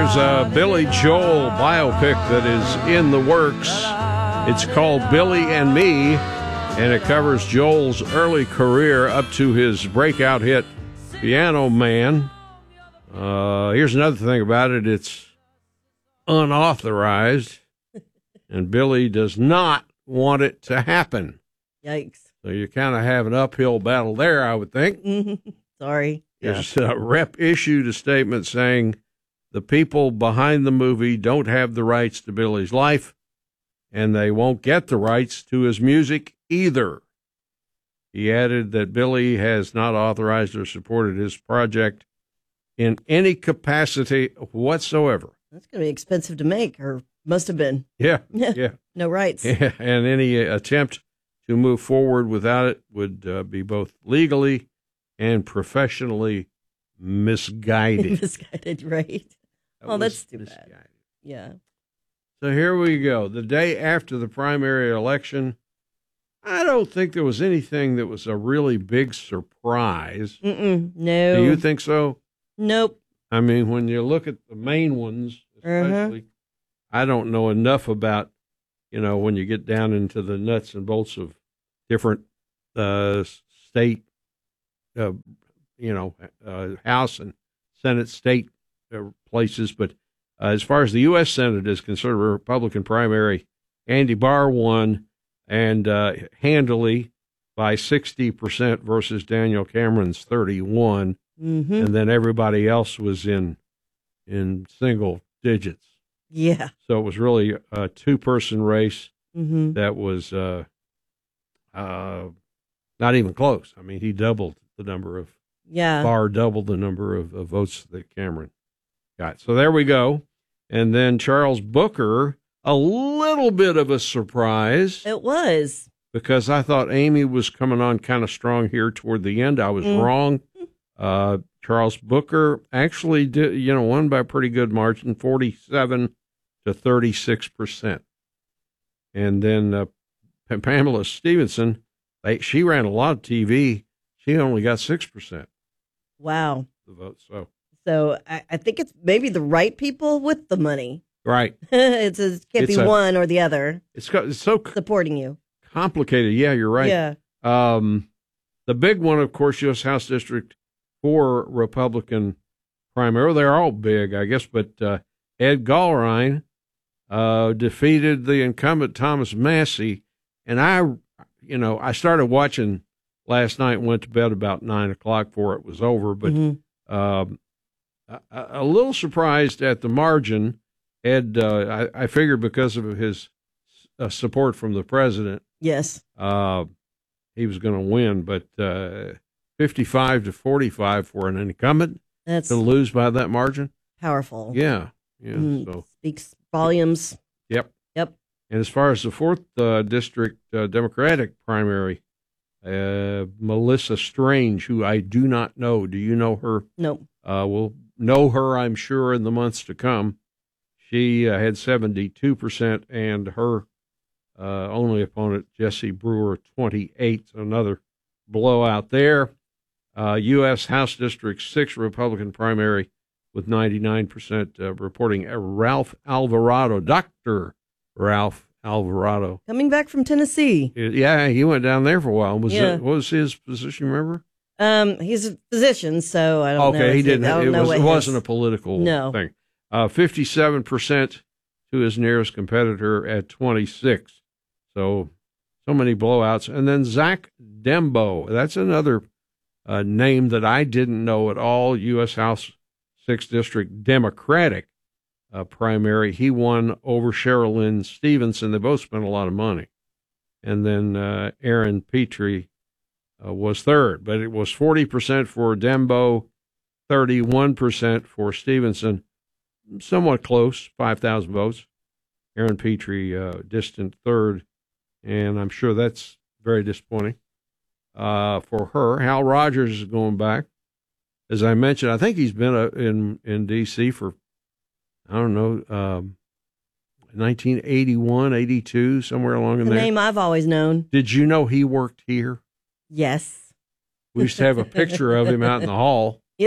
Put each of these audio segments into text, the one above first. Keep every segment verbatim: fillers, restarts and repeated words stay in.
There's a Billy Joel biopic that is in the works. It's called Billy and Me, and it covers Joel's early career up to his breakout hit, Piano Man. Uh, here's another thing about it. It's unauthorized, and Billy does not want it to happen. Yikes. So you kind of have an uphill battle there, I would think. Sorry. Yes, yeah. uh, Rep issued a statement saying the people behind the movie don't have the rights to Billy's life, and they won't get the rights to his music either. He added that Billy has not authorized or supported his project in any capacity whatsoever. That's going to be expensive to make, or must have been. Yeah, yeah. No rights. Yeah, and any attempt to move forward without it would uh, be both legally and professionally misguided. Misguided, right? That oh, that's too misguided. bad. Yeah. So here we go. The day after the primary election, I don't think there was anything that was a really big surprise. Mm-mm, no. Do you think so? Nope. I mean, when you look at the main ones, especially, uh-huh. I don't know enough about, you know, when you get down into the nuts and bolts of different uh, state, uh, you know, uh, House and Senate state uh, places. But uh, as far as the U S Senate is concerned, a Republican primary, Andy Barr won, and uh, handily by sixty percent versus Daniel Cameron's thirty-one. Mm-hmm. And then everybody else was in in single digits. Yeah. So it was really a two-person race mm-hmm. that was uh, uh, not even close. I mean, he doubled the number of yeah. Barr doubled the number of, of votes that Cameron got. So there we go. And then Charles Booker, a little bit of a surprise. It was. Because I thought Amy was coming on kind of strong here toward the end. I was mm. wrong. Uh, Charles Booker actually did, you know, won by a pretty good margin, forty-seven to thirty-six percent. And then uh, Pamela Stevenson, they, she ran a lot of T V. She only got six percent. Wow. The vote. So, so I, I think it's maybe the right people with the money. Right. it's a, it can't it's be a, one or the other. It's, got, it's so supporting you. Complicated. Yeah, you're right. Yeah. Um, the big one, of course, U S House District four Republican primary. They're all big, I guess, but uh, Ed Gallrein uh, defeated the incumbent Thomas Massie. And I, you know, I started watching last night and went to bed about nine o'clock before it was over. But mm-hmm. um, a, a little surprised at the margin. Ed, uh, I, I figured because of his uh, support from the president. Yes. Uh, he was going to win, but uh, fifty-five to forty-five for an incumbent That's to lose by that margin. Powerful. Yeah. Yeah. Mm, so speaks volumes. Yep. Yep. And as far as the fourth uh, district uh, Democratic primary, uh, Melissa Strange, who I do not know. Do you know her? No. Uh, we'll know her, I'm sure, in the months to come. She uh, had seventy-two percent, and her uh, only opponent, Jesse Brewer, twenty-eight. So another blowout there. Uh, U S House District six Republican primary with ninety-nine percent uh, reporting uh, Ralph Alvarado, Doctor Ralph Alvarado. Coming back from Tennessee. Yeah, he went down there for a while. Was yeah. it, what was his position, remember? Um, he's a physician, so I don't okay, know. Okay, he didn't. I don't it know was, what it his, wasn't a political no. thing. Uh, fifty-seven percent to his nearest competitor at twenty-six. So, so many blowouts. And then Zach Dembo. That's another uh, name that I didn't know at all. U S House sixth District Democratic uh, primary. He won over Sherilyn Stevenson. They both spent a lot of money. And then uh, Aaron Petrie uh, was third. But it was forty percent for Dembo, thirty-one percent for Stevenson. Somewhat close, five thousand votes. Aaron Petrie, uh, distant third, and I'm sure that's very disappointing uh, for her. Hal Rogers is going back. As I mentioned, I think he's been uh, in, in D C for, I don't know, um, nineteen eighty-one, eighty-two, somewhere along in the there. Name I've always known. Did you know he worked here? Yes. We used to have a picture of him out in the hall. Yeah.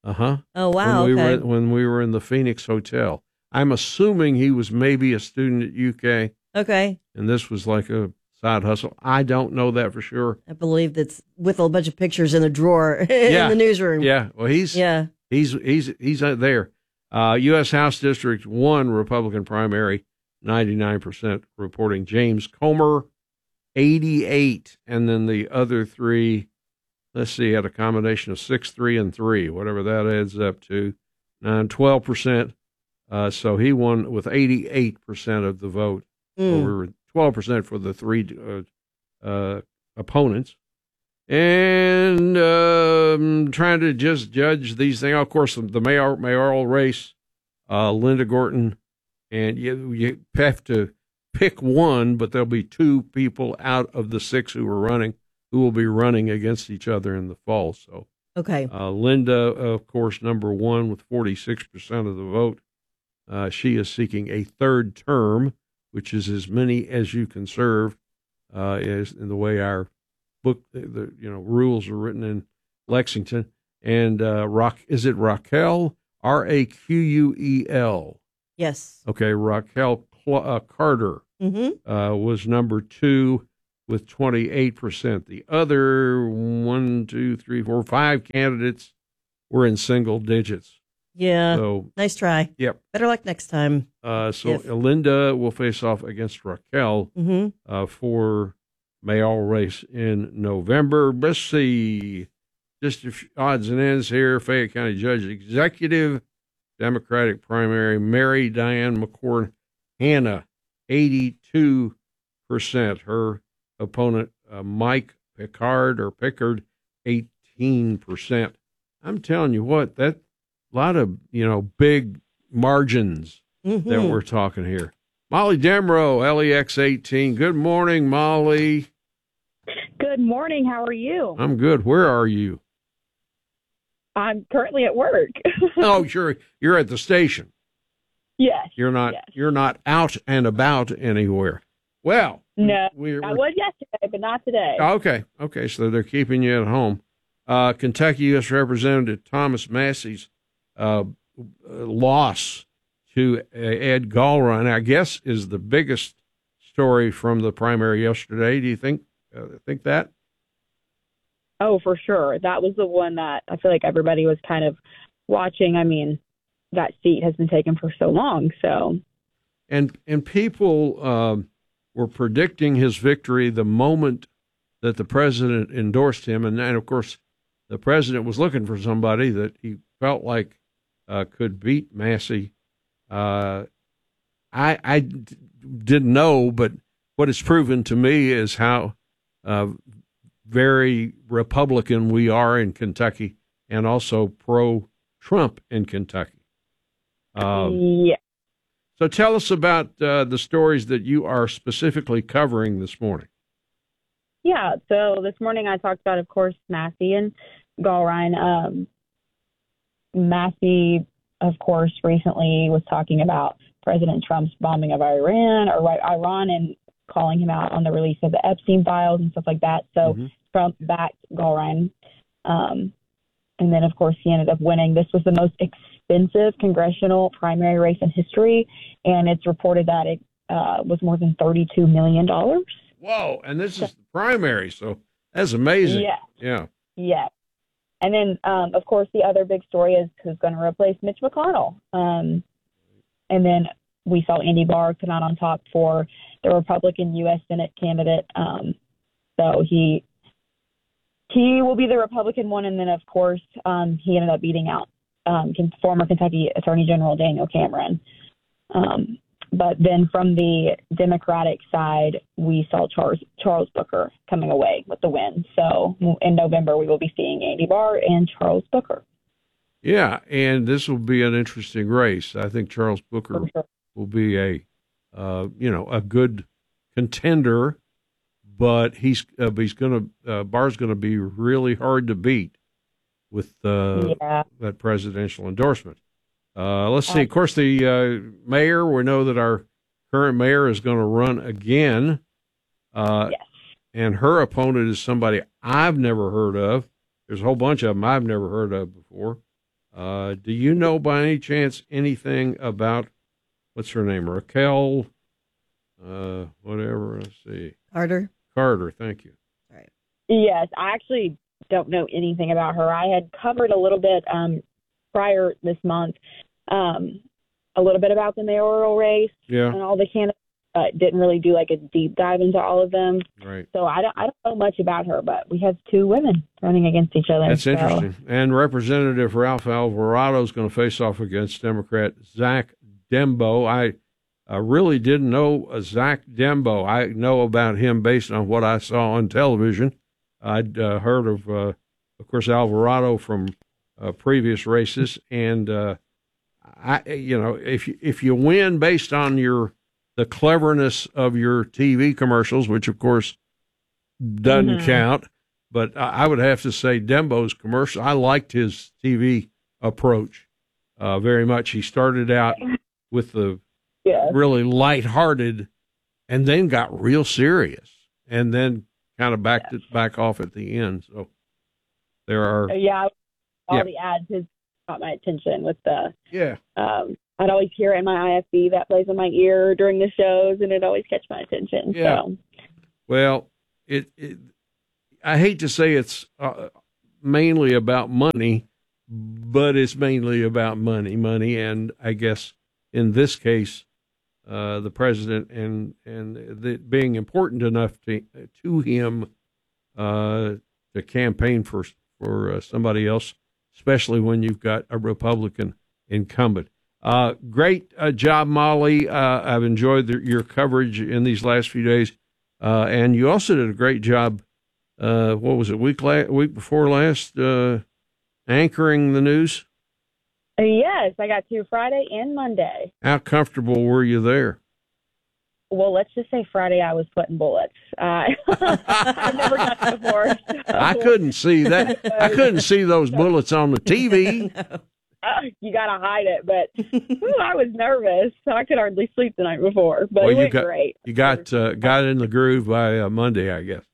Uh huh. Oh, wow. When we okay. were when we were in the Phoenix Hotel. I'm assuming he was maybe a student at U K, okay. and this was like a side hustle. I don't know that for sure. I believe that's with a bunch of pictures in a drawer Yeah. in the newsroom. Yeah. Well, he's Yeah. he's he's he's uh, there. Uh, U S House District one Republican primary, ninety-nine percent reporting James Comer, eighty-eight, and then the other three. Let's see, had a combination of six, three, and three, whatever that adds up to, nine, twelve percent. Uh, so he won with eighty-eight percent of the vote, Mm. over twelve percent for the three uh, uh, opponents. And um, trying to just judge these things. Of course, the mayor, mayoral race, uh, Linda Gorton, and you, you have to pick one, but there'll be two people out of the six who are running who will be running against each other in the fall. So Okay. uh, Linda, of course, number one with forty-six percent of the vote. Uh, she is seeking a third term, which is as many as you can serve, uh, is in the way our book, the, the you know rules are written in Lexington. And uh, Rock, is it Raquel? R A Q U E L. Yes. Okay, Raquel Cl- uh, Carter Mm-hmm. uh, was number two with twenty-eight percent. The other one, two, three, four, five candidates were in single digits. Yeah. So, Nice try. yep. Better luck next time. Uh, so If- Linda will face off against Raquel Mm-hmm. uh, for mayoral race in November. Let's see, just a few odds and ends here. Fayette County Judge Executive, Democratic primary, Mary Diane McCord Hannah, eighty-two percent. Her opponent, uh, Mike Pickard or Pickard, eighteen percent. I'm telling you what, that a lot of, you know, big margins Mm-hmm. that we're talking here. Molly Demrow, L E X eighteen. Good morning, Molly. Good morning. How are you? I'm good. Where are you? I'm currently at work. Oh, sure. You're at the station. Yes. You're not. Yes. You're not out and about anywhere. Well, No, we, I we're, was yesterday, but not today. okay. Okay. So they're keeping you at home. Uh, Kentucky U S Representative Thomas Massey's uh, loss to Ed Gallrine, I guess, is the biggest story from the primary yesterday. Do you think uh, think that? Oh, for sure. That was the one that I feel like everybody was kind of watching. I mean, that seat has been taken for so long. So, And and people um, were predicting his victory the moment that the president endorsed him, and then of course the president was looking for somebody that he felt like uh, could beat Massey. Uh, I I d- didn't know, but what it's proven to me is how uh, very Republican we are in Kentucky, and also pro-Trump in Kentucky. Um, yeah. So tell us about uh, the stories that you are specifically covering this morning. Yeah. So this morning I talked about, of course, Massey and Gallrine. Um, Massey, of course, recently was talking about President Trump's bombing of Iran or Iran and calling him out on the release of the Epstein files and stuff like that. So Mm-hmm. Trump backed Gallrine. Um, and then, of course, he ended up winning. This was the most expensive congressional primary race in history, and it's reported that it uh, was more than thirty-two million dollars. Whoa, and this is the primary, so that's amazing. Yeah. Yeah. Yeah. And then, um, of course, the other big story is who's going to replace Mitch McConnell. Um, and then we saw Andy Barr come out on top for the Republican U S Senate candidate. Um, so he he will be the Republican one. And then, of course, um, he ended up beating out um, former Kentucky Attorney General Daniel Cameron. Um, but then from the Democratic side, we saw Charles Charles Booker coming away with the win. So in November, we will be seeing Andy Barr and Charles Booker. Yeah, and this will be an interesting race. I think Charles Booker For sure. will be a, uh, you know, a good contender, but he's uh, he's going to uh, Barr's going to be really hard to beat with uh, Yeah. that presidential endorsement. Uh, let's see. Of course, the uh, mayor. We know that our current mayor is going to run again, uh, Yes. and her opponent is somebody I've never heard of. There's a whole bunch of them I've never heard of before. Uh, do you know by any chance anything about, what's her name, Raquel, uh, whatever, let's see. Carter. Carter, thank you. Right. Yes, I actually don't know anything about her. I had covered a little bit um, prior this month, um, a little bit about the mayoral race Yeah, and all the candidates. Uh, didn't really do like a deep dive into all of them. right. So I don't, I don't know much about her, but we have two women running against each other. That's so. interesting. And Representative Ralph Alvarado is going to face off against Democrat Zach Dembo. I uh, really didn't know uh, Zach Dembo. I know about him based on what I saw on television. I'd uh, heard of, uh, of course, Alvarado from uh, previous races, and uh, I, you know, if you, if you win based on your the cleverness of your T V commercials, which of course doesn't Mm-hmm. count. But I would have to say Dembo's commercial, I liked his T V approach uh, very much. He started out with the Yeah. really lighthearted and then got real serious and then kind of backed it back off at the end. So there are, Yeah. All Yeah. the ads has caught my attention with the, yeah, um, I'd always hear it in my I F B that plays in my ear during the shows, and it always catch my attention. Yeah. So. well, it, it I hate to say it's uh, mainly about money, but it's mainly about money, money. And I guess in this case, uh, the president and, and the, being important enough to, to him uh, to campaign for, for uh, somebody else, especially when you've got a Republican incumbent. Uh, great uh, job, Molly. Uh, I've enjoyed the, your coverage in these last few days. Uh, and you also did a great job. Uh, what was it, week la- week before last, uh, anchoring the news? Uh, Yes, I got to Friday and Monday. How comfortable were you there? Well, let's just say Friday I was sweating bullets. Uh, I've never done it before. So, I couldn't see that. I couldn't see those bullets on the T V. uh, you got to hide it, but ooh, I was nervous. So I could hardly sleep the night before, but Well, it you went got- great. You got uh, got in the groove by uh, Monday, I guess.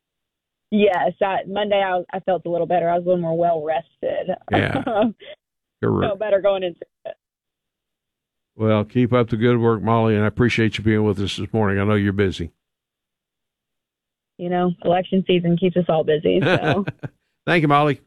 Yes, I, Monday I, I felt a little better. I was a little more well rested. Yeah. Correct. Felt better going into it. Well, keep up the good work, Molly, and I appreciate you being with us this morning. I know you're busy. You know, election season keeps us all busy. So, Thank you, Molly.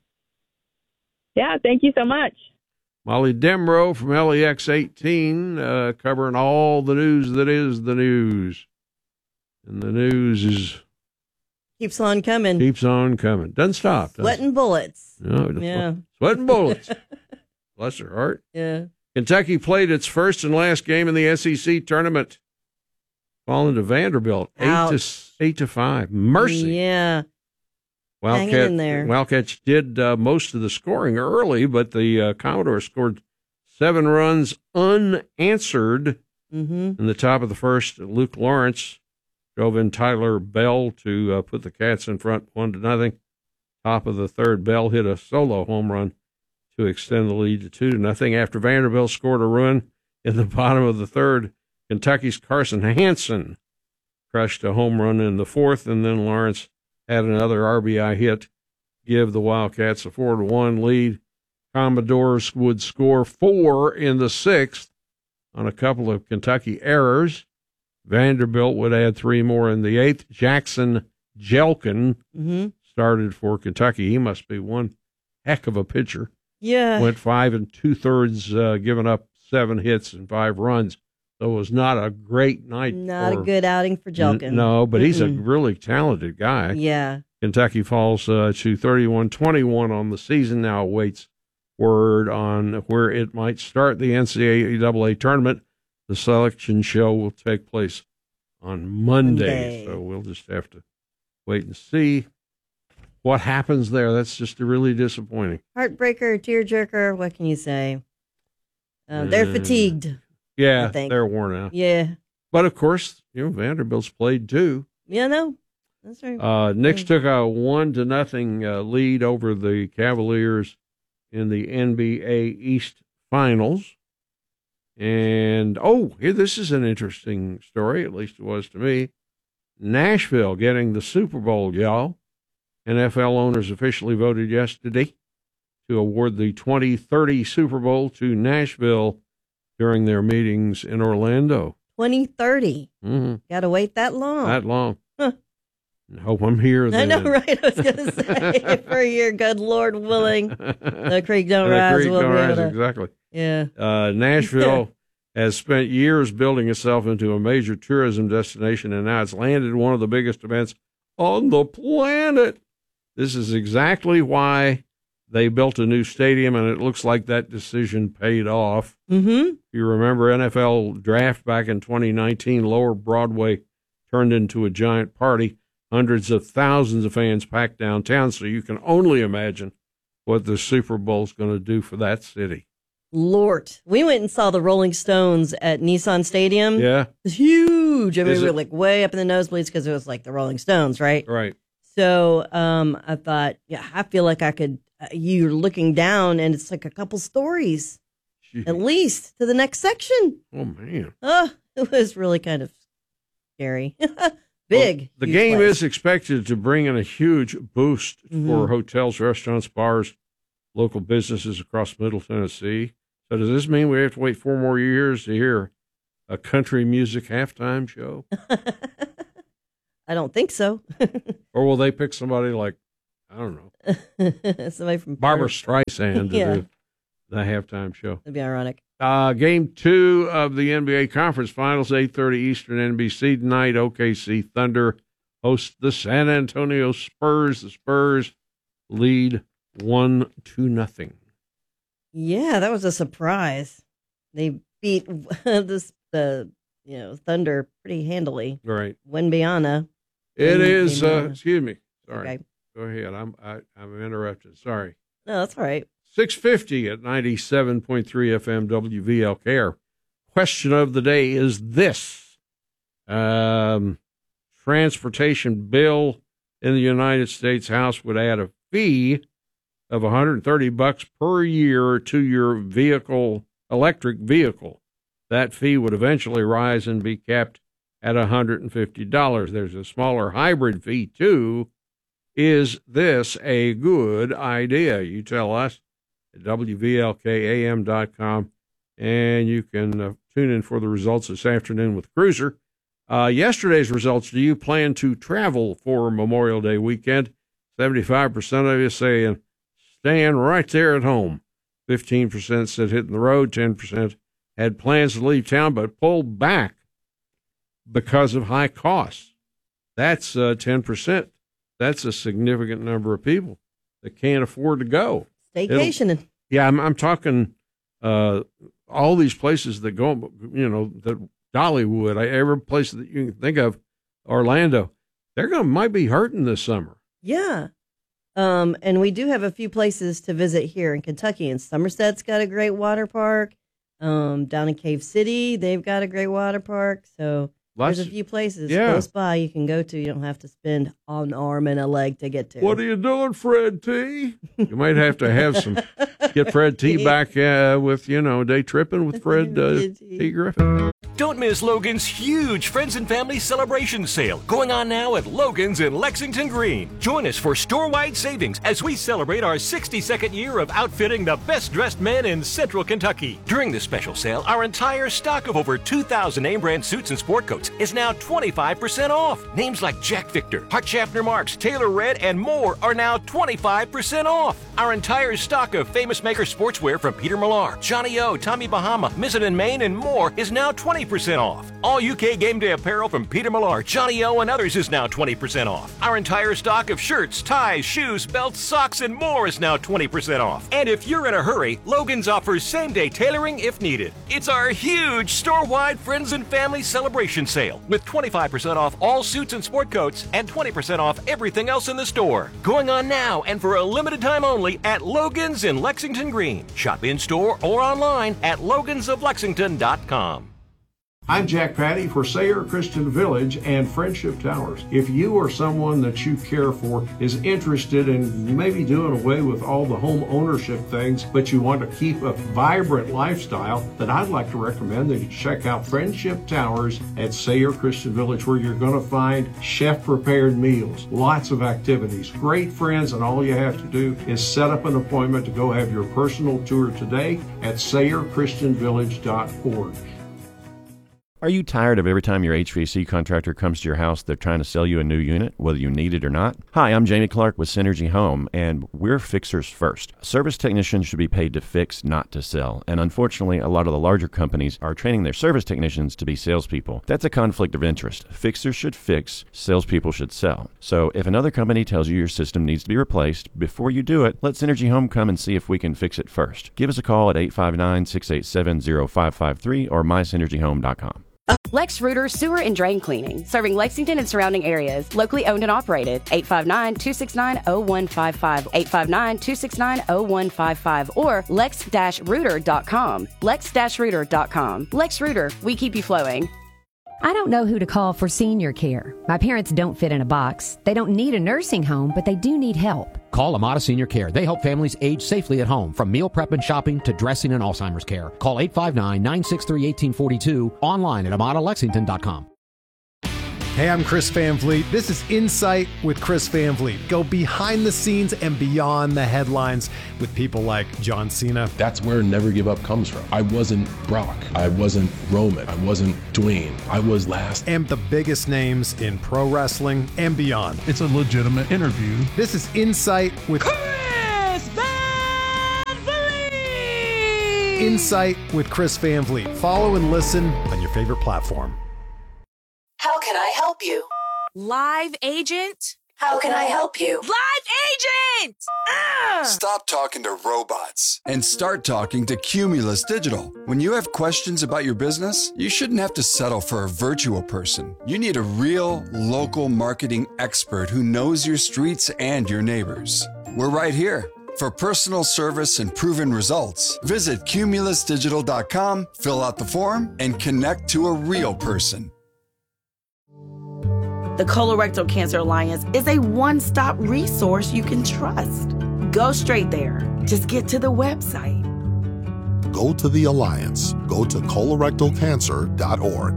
yeah, thank you so much. Molly Demro from L E X eighteen, uh, covering all the news that is the news. And the news is Keeps on coming. keeps on coming. Doesn't stop. does it? Sweating bullets. No, it- Yeah. Sweating bullets. Bless her heart. Yeah. Kentucky played its first and last game in the S E C tournament, falling to Vanderbilt eight to Ouch. eight to five. Mercy. Yeah. Hanging in there. Wildcats did uh, most of the scoring early, but the uh, Commodores scored seven runs unanswered Mm-hmm. in the top of the first. Luke Lawrence drove in Tyler Bell to uh, put the Cats in front one to nothing. Top of the third, Bell hit a solo home run to extend the lead to two to nothing. After Vanderbilt scored a run in the bottom of the third, Kentucky's Carson Hansen crushed a home run in the fourth, and then Lawrence had another R B I hit, give the Wildcats a four to one lead. Commodores would score four in the sixth on a couple of Kentucky errors. Vanderbilt would add three more in the eighth. Jackson Jelkin Mm-hmm. started for Kentucky. He must be one heck of a pitcher. Yeah. Went five and two thirds, uh, giving up seven hits and five runs. So it was not a great night. Not for, a good outing for Jelkin. N- no, but he's a Mm-mm. really talented guy. Yeah. Kentucky falls uh, to thirty-one twenty-one on the season. Now awaits word on where it might start the N C double A tournament. The selection show will take place on Monday, Monday. so we'll just have to wait and see what happens there. That's just really disappointing. Heartbreaker, tearjerker. What can you say? Uh, they're Uh, fatigued. Yeah, I think. they're worn out. Yeah. But of course, you know, Vanderbilt's played too. Yeah, no. That's right. Uh, Knicks Mm. took a one to nothing uh, lead over the Cavaliers in the N B A East Finals. And oh, here this is an interesting story. At least it was to me. Nashville getting the Super Bowl, y'all. N F L owners officially voted yesterday to to award the twenty thirty Super Bowl to Nashville during their meetings in Orlando. twenty thirty. Mm-hmm. Got to wait that long. That long. Huh. Hope I'm here then. I know, right? I was going to say, for a year, good Lord willing, the creek don't the rise. creek We'll don't be rise, able to, exactly. yeah. Uh, Nashville has spent years building itself into a major tourism destination, and now it's landed one of the biggest events on the planet. This is exactly why they built a new stadium, and it looks like that decision paid off. Mm-hmm. You remember N F L draft back in twenty nineteen, Lower Broadway turned into a giant party. Hundreds of thousands of fans packed downtown, so you can only imagine what the Super Bowl is going to do for that city. Lord. We went and saw the Rolling Stones at Nissan Stadium. Yeah. It was huge. I mean, Is we were it? like way up in the nosebleeds because it was like the Rolling Stones, right? Right. So um, I thought, yeah, I feel like I could, uh, you're looking down and it's like a couple stories Gee. at least to the next section. Oh, man. Oh, it was really kind of scary. Big. Well, the huge game place. is expected to bring in a huge boost Mhm. for hotels, restaurants, bars, local businesses across Middle Tennessee. So does this mean we have to wait four more years to hear a country music halftime show? I don't think so. Or will they pick somebody like, I don't know, Somebody from Barbara Streisand to Yeah. do the halftime show? That'd be ironic. Uh, game two of the N B A Conference Finals, eight thirty Eastern N B C tonight. O K C Thunder host the San Antonio Spurs. The Spurs lead one to nothing. Yeah, that was a surprise. They beat this the you know Thunder pretty handily. Right. Wembyana. It Wem- is. Uh, Wembyana. excuse me. Sorry. Okay. Go ahead. I'm I, I'm interrupted. Sorry. No, that's all right. six fifty at ninety-seven point three F M W V L K. Our question of the day is this. Um, transportation bill in the United States House would add a fee of one hundred thirty bucks per year to your vehicle, electric vehicle. That fee would eventually rise and be capped at one hundred fifty dollars. There's a smaller hybrid fee, too. Is this a good idea? You tell us at W V L K A M dot com, and you can uh, tune in for the results this afternoon with Cruiser. Uh, yesterday's results, do you plan to travel for Memorial Day weekend? seventy-five percent of you saying staying right there at home. fifteen percent said hitting the road. ten percent had plans to leave town but pulled back because of high costs. That's uh, ten percent. That's a significant number of people that can't afford to go. Staycationing. Yeah, I'm, I'm talking uh, all these places that go, you know, that Dollywood, I, every place that you can think of, Orlando, they're going to might be hurting this summer. Yeah. Um, and we do have a few places to visit here in Kentucky. And Somerset's got a great water park. Um, down in Cave City, they've got a great water park. So Lots, there's a few places yeah. close by you can go to. You don't have to spend an arm and a leg to get to. What are you doing, Fred T? You might have to have some, get Fred T back uh, with, you know, day tripping with Fred uh, T. Griffin. Don't miss Logan's huge Friends and Family Celebration Sale going on now at Logan's in Lexington Green. Join us for store-wide savings as we celebrate our sixty-second year of outfitting the best-dressed men in Central Kentucky. During this special sale, our entire stock of over two thousand name-brand suits and sport coats is now twenty-five percent off. Names like Jack Victor, Hart Schaffner Marks, Taylor Red, and more are now twenty-five percent off. Our entire stock of Famous Maker sportswear from Peter Millar, Johnny O, Tommy Bahama, Mizzen and Maine, and more is now twenty percent off. All U K game day apparel from Peter Millar, Johnny O, and others is now twenty percent off. Our entire stock of shirts, ties, shoes, belts, socks, and more is now twenty percent off. And if you're in a hurry, Logan's offers same-day tailoring if needed. It's our huge store-wide Friends and Family Celebration Sale with twenty-five percent off all suits and sport coats and twenty percent off everything else in the store. Going on now and for a limited time only at Logan's in Lexington Green. Shop in-store or online at logans of lexington dot com. I'm Jack Patty for Sayre Christian Village and Friendship Towers. If you or someone that you care for is interested in maybe doing away with all the home ownership things, but you want to keep a vibrant lifestyle, then I'd like to recommend that you check out Friendship Towers at Sayre Christian Village, where you're going to find chef-prepared meals, lots of activities, great friends, and all you have to do is set up an appointment to go have your personal tour today at sayre christian village dot org. Are you tired of every time your H V A C contractor comes to your house, they're trying to sell you a new unit, whether you need it or not? Hi, I'm Jamie Clark with Synergy Home, and we're fixers first. Service technicians should be paid to fix, not to sell. And unfortunately, a lot of the larger companies are training their service technicians to be salespeople. That's a conflict of interest. Fixers should fix, salespeople should sell. So if another company tells you your system needs to be replaced, before you do it, let Synergy Home come and see if we can fix it first. Give us a call at eight five nine, six eight seven, zero five five three or my synergy home dot com. Lex Reuter Sewer and Drain Cleaning, serving Lexington and surrounding areas, locally owned and operated. eight five nine, two six nine, zero one five five, eight five nine, two six nine, zero one five five, or lex dash reuter dot com. lex dash reuter dot com. Lex Reuter, we keep you flowing. I don't know who to call for senior care. My parents don't fit in a box. They don't need a nursing home, but they do need help. Call Amada Senior Care. They help families age safely at home, from meal prep and shopping to dressing and Alzheimer's care. Call eight five nine, nine six three, one eight four two, online at amada lexington dot com. Hey, I'm Chris Van Vliet. This is Insight with Chris Van Vliet. Go behind the scenes and beyond the headlines with people like John Cena. That's where Never Give Up comes from. I wasn't Brock. I wasn't Roman. I wasn't Dwayne. I was last. And the biggest names in pro wrestling and beyond. It's a legitimate interview. This is Insight with Chris Van Vliet. Insight with Chris Van Vliet. Follow and listen on your favorite platform. How can I help you? Live agent? How can I help you? Live agent! Ah! Stop talking to robots and start talking to Cumulus Digital. When you have questions about your business, you shouldn't have to settle for a virtual person. You need a real local marketing expert who knows your streets and your neighbors. We're right here. For personal service and proven results, visit cumulus digital dot com, fill out the form, and connect to a real person. The Colorectal Cancer Alliance is a one-stop resource you can trust. Go straight there. Just get to the website. Go to the Alliance. Go to colorectal cancer dot org.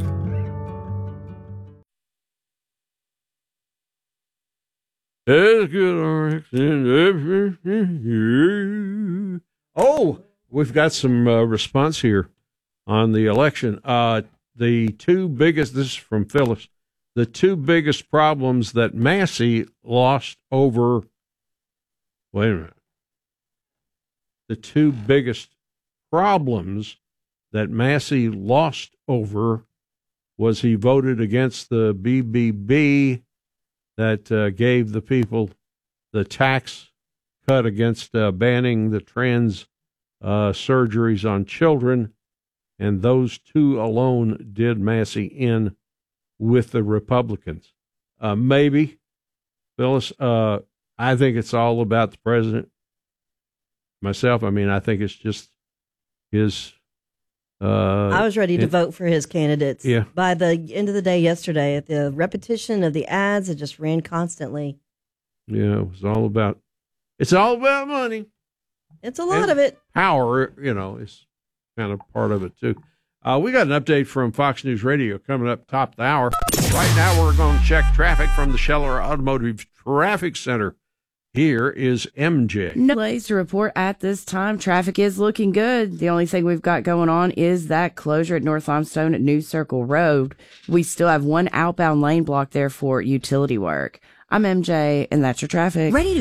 Oh, we've got some uh, response here on the election. Uh, the two biggest, this is from Phyllis, the two biggest problems that Massey lost over, wait a minute, the two biggest problems that Massey lost over was he voted against the B B B that uh, gave the people the tax cut against uh, banning the trans uh, surgeries on children, and those two alone did Massey in with the Republicans. Uh, maybe, Phyllis, uh, I think it's all about the president. Myself, I mean, I think it's just his... Uh, I was ready to it, vote for his candidates. Yeah. By the end of the day yesterday, at the repetition of the ads, it just ran constantly. Yeah, it was all about... It's all about money. It's a lot and of it. Power, you know, is kind of part of it, too. Uh, we got an update from Fox News Radio coming up top of the hour. Right now, we're going to check traffic from the Scheller Automotive Traffic Center. Here is M J. No delays to report at this time. Traffic is looking good. The only thing we've got going on is that closure at North Limestone at New Circle Road. We still have one outbound lane block there for utility work. I'm M J, and that's your traffic. Ready to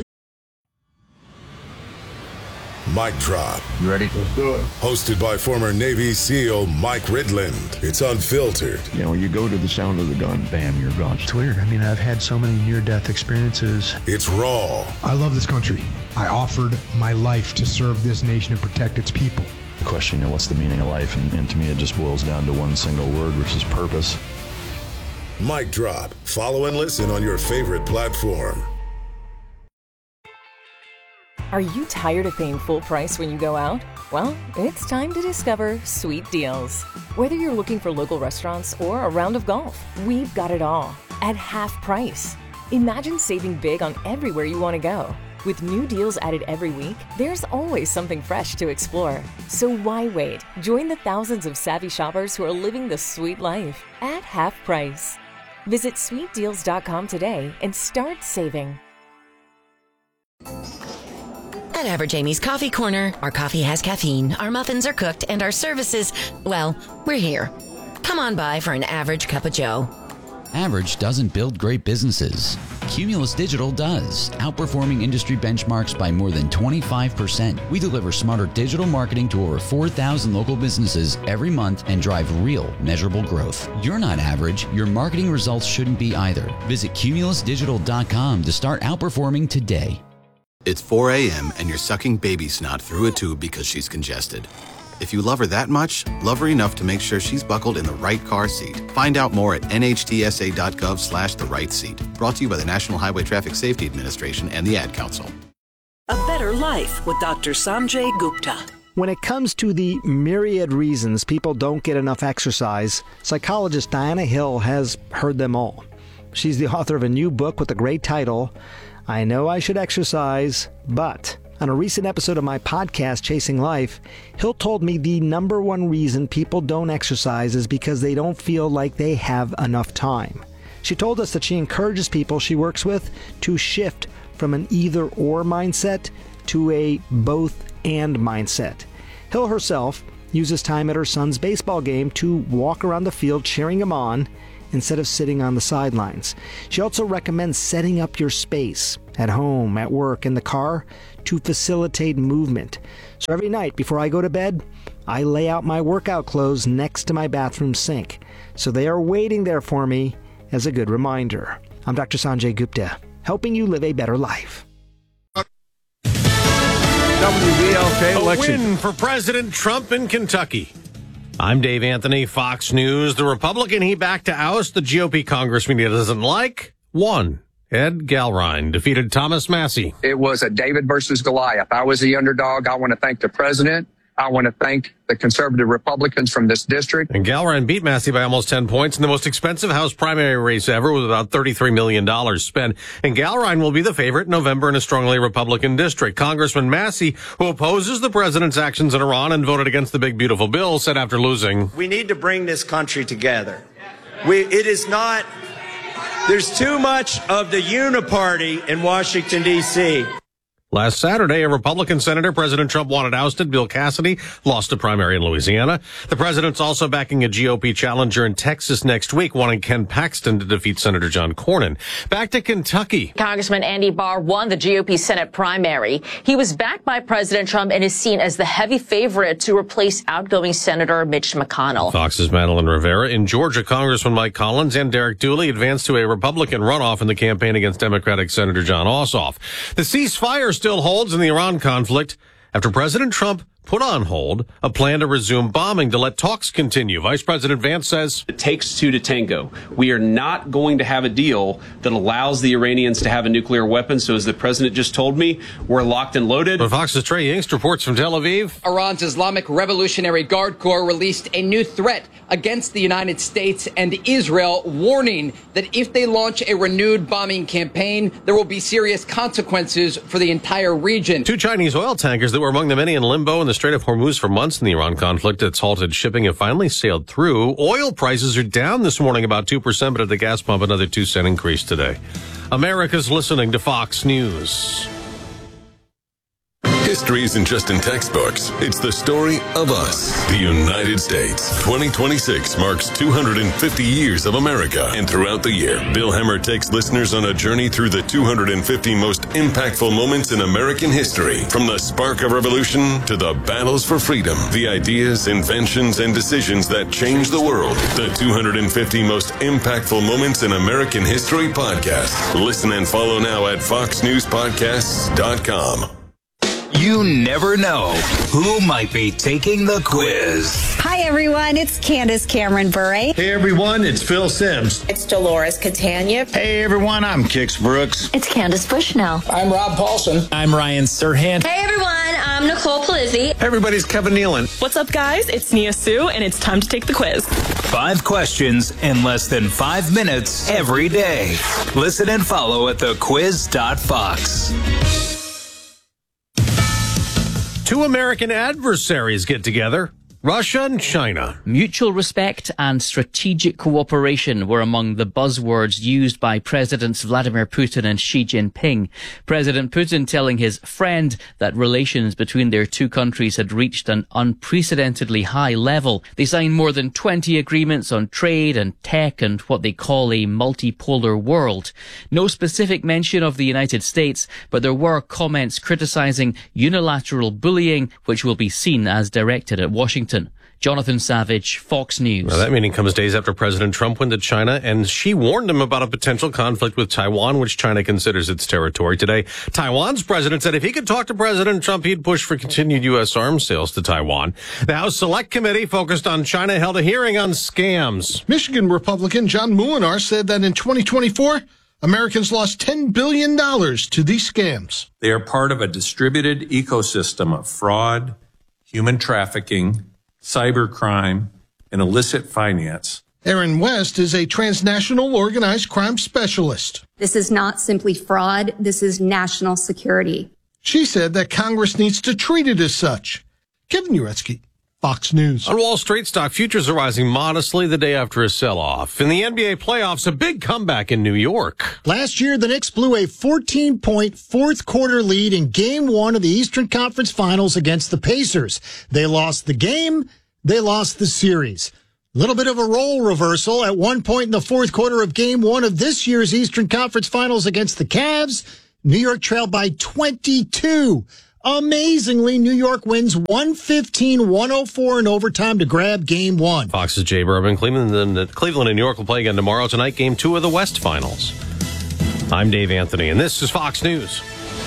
Mic Drop. You ready? Let's do it. Hosted by former Navy SEAL Mike Ridland. It's unfiltered. You know, you go to the sound of the gun, bam, you're gone. It's weird. I mean, I've had so many near-death experiences. It's raw. I love this country. I offered my life to serve this nation and protect its people. The question, you know, what's the meaning of life? And, and to me, it just boils down to one single word, which is purpose. Mic Drop. Follow and listen on your favorite platform. Are you tired of paying full price when you go out? Well, it's time to discover Sweet Deals. Whether you're looking for local restaurants or a round of golf, we've got it all at half price. Imagine saving big on everywhere you want to go. With new deals added every week, there's always something fresh to explore. So why wait? Join the thousands of savvy shoppers who are living the sweet life at half price. Visit sweet deals dot com today and start saving. At Average Amy's Coffee Corner, our coffee has caffeine, our muffins are cooked, and our services, well, we're here. Come on by for an average cup of joe. Average doesn't build great businesses. Cumulus Digital does, outperforming industry benchmarks by more than twenty-five percent. We deliver smarter digital marketing to over four thousand local businesses every month and drive real, measurable growth. You're not average. Your marketing results shouldn't be either. Visit cumulus digital dot com to start outperforming today. It's four a.m. and you're sucking baby snot through a tube because she's congested. If you love her that much, love her enough to make sure she's buckled in the right car seat. Find out more at N H T S A dot gov slash the right seat. Brought to you by the National Highway Traffic Safety Administration and the Ad Council. A better life with Doctor Sanjay Gupta. When it comes to the myriad reasons people don't get enough exercise, psychologist Diana Hill has heard them all. She's the author of a new book with a great title, I Know I Should Exercise, But... On a recent episode of my podcast, Chasing Life, Hill told me the number one reason people don't exercise is because they don't feel like they have enough time. She told us that she encourages people she works with to shift from an either-or mindset to a both-and mindset. Hill herself uses time at her son's baseball game to walk around the field cheering him on instead of sitting on the sidelines. She also recommends setting up your space at home, at work, in the car to facilitate movement. So every night before I go to bed, I lay out my workout clothes next to my bathroom sink. So they are waiting there for me as a good reminder. I'm Doctor Sanjay Gupta, helping you live a better life. W B L K A Lexington. win for President Trump in Kentucky. I'm Dave Anthony, Fox News. The Republican he backed to oust the G O P congressman he doesn't like won. Ed Galrine defeated Thomas Massey. It was a David versus Goliath. I was the underdog. I want to thank the president. I want to thank the conservative Republicans from this district. And Galrine beat Massey by almost ten points in the most expensive House primary race ever with about thirty-three million dollars spent. And Galrine will be the favorite in November in a strongly Republican district. Congressman Massey, who opposes the president's actions in Iran and voted against the big beautiful bill, said after losing, "We need to bring this country together. We, it is not, there's too much of the uniparty in Washington, D C" Last Saturday, a Republican senator President Trump wanted ousted, Bill Cassidy, lost a primary in Louisiana. The president's also backing a G O P challenger in Texas next week, wanting Ken Paxton to defeat Senator John Cornyn. Back to Kentucky. Congressman Andy Barr won the G O P Senate primary. He was backed by President Trump and is seen as the heavy favorite to replace outgoing Senator Mitch McConnell. Fox's Madeline Rivera. In Georgia, Congressman Mike Collins and Derek Dooley advanced to a Republican runoff in the campaign against Democratic Senator John Ossoff. The ceasefire still holds in the Iran conflict after President Trump put on hold a plan to resume bombing to let talks continue. Vice President Vance says, "It takes two to tango. We are not going to have a deal that allows the Iranians to have a nuclear weapon. So as the president just told me, we're locked and loaded." But Fox's Trey Yingst reports from Tel Aviv. Iran's Islamic Revolutionary Guard Corps released a new threat against the United States and Israel, warning that if they launch a renewed bombing campaign, there will be serious consequences for the entire region. Two Chinese oil tankers that were among the many in limbo in the Strait of Hormuz for months in the Iran conflict that's halted shipping have finally sailed through. Oil prices are down this morning about two percent, but at the gas pump, another two cent increase today. America's listening to Fox News. History isn't just in textbooks. It's the story of us, the United States. twenty twenty-six marks two hundred fifty years of America. And throughout the year, Bill Hemmer takes listeners on a journey through the two hundred fifty most impactful moments in American history. From the spark of revolution to the battles for freedom, the ideas, inventions, and decisions that changed the world. The two hundred fifty most impactful moments in American history podcast. Listen and follow now at fox news podcasts dot com. You never know who might be taking the quiz. Hi, everyone. It's Candace Cameron Bure. Hey, everyone. It's Phil Sims. It's Dolores Catania. Hey, everyone. I'm Kix Brooks. It's Candace Bushnell. I'm Rob Paulson. I'm Ryan Serhant. Hey, everyone. I'm Nicole Palizzi. Everybody's Kevin Nealon. What's up, guys? It's Nia Sue, and it's time to take the quiz. Five questions in less than five minutes every day. Listen and follow at the quiz dot fox. Two American adversaries get together. Russia and China. Mutual respect and strategic cooperation were among the buzzwords used by Presidents Vladimir Putin and Xi Jinping. President Putin telling his friend that relations between their two countries had reached an unprecedentedly high level. They signed more than twenty agreements on trade and tech and what they call a multipolar world. No specific mention of the United States, but there were comments criticizing unilateral bullying, which will be seen as directed at Washington. Jonathan Savage, Fox News. Well, that meeting comes days after President Trump went to China, and she warned him about a potential conflict with Taiwan, which China considers its territory. Today, Taiwan's president said if he could talk to President Trump, he'd push for continued U S arms sales to Taiwan. The House Select Committee focused on China held a hearing on scams. Michigan Republican John Moolenaar said that in twenty twenty-four, Americans lost ten billion dollars to these scams. They are part of a distributed ecosystem of fraud, human trafficking, cybercrime, and illicit finance. Erin West is a transnational organized crime specialist. This is not simply fraud. This is national security. She said that Congress needs to treat it as such. Kevin Uretsky, Fox News. On Wall Street, stock futures are rising modestly the day after a sell-off. In the N B A playoffs, a big comeback in New York. Last year, the Knicks blew a fourteen-point fourth quarter lead in Game one of the Eastern Conference Finals against the Pacers. They lost the game. They lost the series. A little bit of a role reversal at one point in the fourth quarter of Game one of this year's Eastern Conference Finals against the Cavs. New York trailed by twenty-two. Amazingly, New York wins one fifteen one oh four in overtime to grab Game one. Fox's Jay Bourbon. Cleveland and, Cleveland and New York will play again tomorrow. Tonight, Game two of the West Finals. I'm Dave Anthony, and this is Fox News.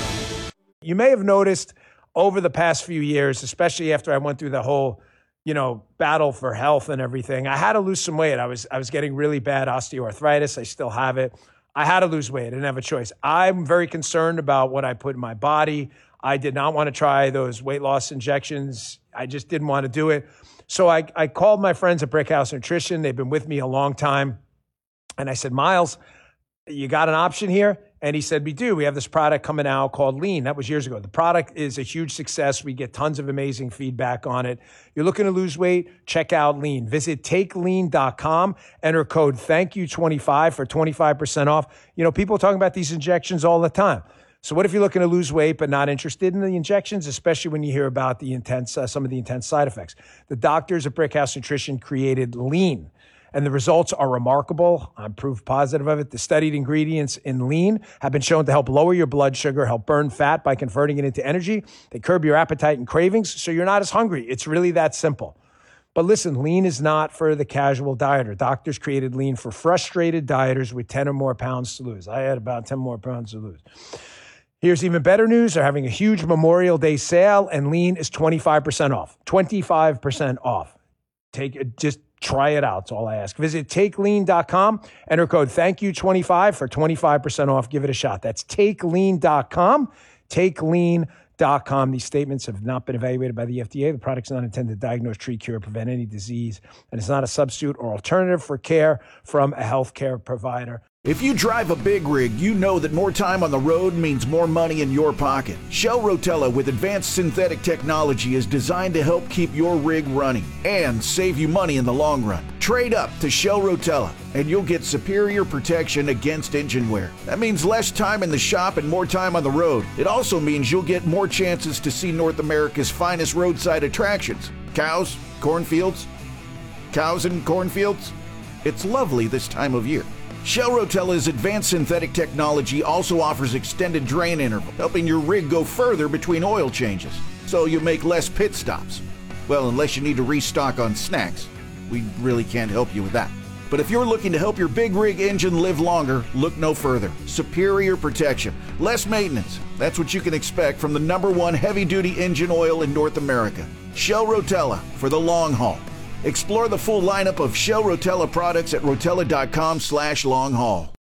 You may have noticed over the past few years, especially after I went through the whole, you know, battle for health and everything, I had to lose some weight. I was I was getting really bad osteoarthritis. I still have it. I had to lose weight. I didn't have a choice. I'm very concerned about what I put in my body. I did not want to try those weight loss injections. I just didn't want to do it. So I, I called my friends at Brickhouse Nutrition. They've been with me a long time. And I said, Miles, you got an option here? And he said, we do. We have this product coming out called Lean. That was years ago. The product is a huge success. We get tons of amazing feedback on it. You're looking to lose weight? Check out Lean. Visit take lean dot com. Enter code thank you twenty-five for twenty-five percent off. You know, people are talking about these injections all the time. So what if you're looking to lose weight but not interested in the injections, especially when you hear about the intense, uh, some of the intense side effects? The doctors at Brickhouse Nutrition created Lean, and the results are remarkable. I'm proof positive of it. The studied ingredients in Lean have been shown to help lower your blood sugar, help burn fat by converting it into energy. They curb your appetite and cravings, so you're not as hungry. It's really that simple. But listen, Lean is not for the casual dieter. Doctors created Lean for frustrated dieters with ten or more pounds to lose. I had about ten more pounds to lose. Here's even better news. They're having a huge Memorial Day sale, and Lean is twenty-five percent off. twenty-five percent off. Take it, just try it out. That's all I ask. Visit take lean dot com. Enter code thank you twenty-five for twenty-five percent off. Give it a shot. That's take lean dot com. take lean dot com. These statements have not been evaluated by the F D A. The product's not intended to diagnose, treat, cure, prevent any disease, and it's not a substitute or alternative for care from a healthcare provider. If you drive a big rig, you know that more time on the road means more money in your pocket. Shell Rotella with advanced synthetic technology is designed to help keep your rig running and save you money in the long run. Trade up to Shell Rotella and you'll get superior protection against engine wear. That means less time in the shop and more time on the road. It also means you'll get more chances to see North America's finest roadside attractions. Cows, cornfields, cows and cornfields. It's lovely this time of year. Shell Rotella's advanced synthetic technology also offers extended drain interval, helping your rig go further between oil changes, so you make less pit stops. Well, unless you need to restock on snacks. We really can't help you with that. But if you're looking to help your big rig engine live longer, look no further. Superior protection, less maintenance. That's what you can expect from the number one heavy-duty engine oil in North America. Shell Rotella, for the long haul. Explore the full lineup of Shell Rotella products at rotella dot com slash long haul.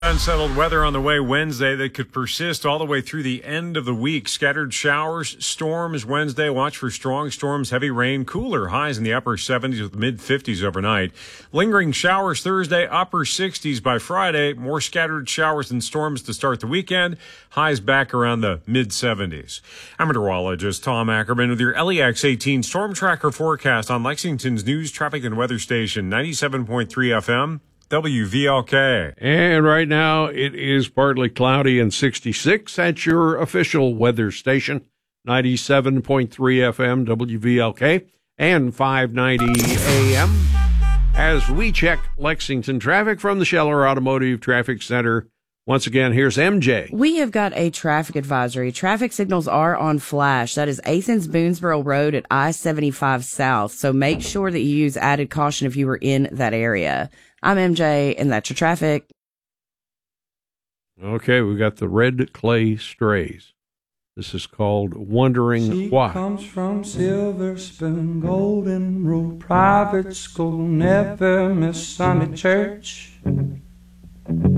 Unsettled weather on the way Wednesday that could persist all the way through the end of the week. Scattered showers, storms Wednesday. Watch for strong storms, heavy rain, cooler highs in the upper seventies with mid fifties overnight. Lingering showers Thursday, upper sixties by Friday. More scattered showers and storms to start the weekend. Highs back around the mid seventies. I'm meteorologist Tom Ackerman with your L E X eighteen Storm Tracker forecast on Lexington's news, traffic, and weather station, ninety-seven point three F M. W V L K. And right now it is partly cloudy and sixty-six at your official weather station, ninety-seven point three F M W V L K and five ninety A M. As we check Lexington traffic from the Scheller Automotive Traffic Center. Once again, here's M J. We have got a traffic advisory. Traffic signals are on flash. That is Athens Boonesboro Road at I seventy-five South. So make sure that you use added caution if you were in that area. I'm M J, and that's your traffic. Okay, we got the Red Clay Strays. This is called Wondering she Why. She comes from Silver Spoon, Golden Rule Private School, never miss Sunday church.